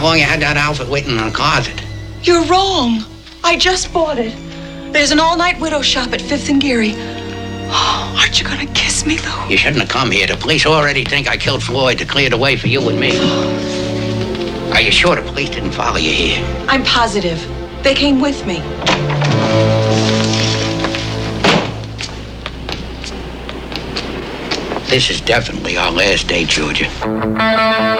How long you had that outfit waiting in the closet? You're wrong. I just bought it. There's an all-night widow shop at 5th and Geary. Oh, aren't you gonna kiss me, Lou? You shouldn't have come here. The police already think I killed Floyd to clear the way for you and me. Are you sure the police didn't follow you here? I'm positive. They came with me. This is definitely our last day, Georgia.